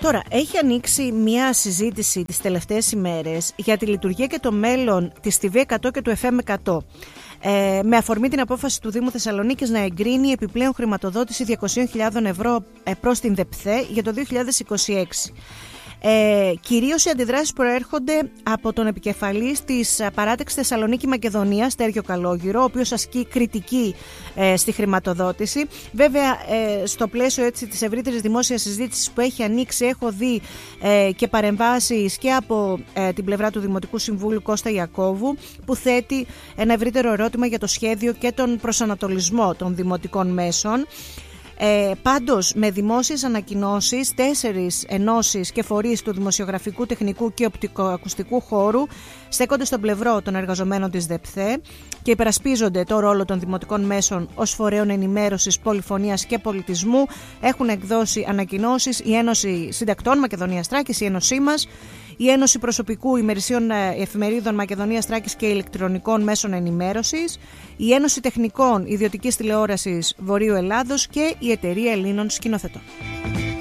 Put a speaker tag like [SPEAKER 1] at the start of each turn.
[SPEAKER 1] Τώρα, έχει ανοίξει μια συζήτηση τις τελευταίες ημέρες για τη λειτουργία και το μέλλον της TV100 και του FM100. Με αφορμή την απόφαση του Δήμου Θεσσαλονίκης να εγκρίνει επιπλέον χρηματοδότηση 200.000 ευρώ προς την ΔΕΠΘΕ για το 2026. Κυρίως οι αντιδράσεις προέρχονται από τον επικεφαλής της παράταξης Θεσσαλονίκη Μακεδονία, Στέργιο Καλόγυρο, ο οποίος ασκεί κριτική στη χρηματοδότηση. Βέβαια, στο πλαίσιο έτσι της ευρύτερης δημόσιας συζήτησης που έχει ανοίξει, έχω δει και παρεμβάσεις και από την πλευρά του Δημοτικού Συμβούλου Κώστα Ιακώβου, που θέτει ένα ευρύτερο ερώτημα για το σχέδιο και τον προσανατολισμό των δημοτικών μέσων. Πάντως, με δημόσιες ανακοινώσεις, 4 ενώσεις και φορείς του δημοσιογραφικού, τεχνικού και οπτικοακουστικού χώρου στέκονται στον πλευρό των εργαζομένων της ΔΕΠΘΕ και υπερασπίζονται το ρόλο των δημοτικών μέσων ως φορέων ενημέρωσης, πολυφωνίας και πολιτισμού. Έχουν εκδώσει ανακοινώσεις η Ένωση Συντακτών Μακεδονίας Θράκης, η Ένωσή μας, η Ένωση Προσωπικού Ημερησίων Εφημερίδων Μακεδονίας Θράκης και Ηλεκτρονικών Μέσων Ενημέρωσης, η Ένωση Τεχνικών Ιδιωτικής Τηλεόρασης Βορείου Ελλάδος και η Εταιρεία Ελλήνων Σκηνοθετών.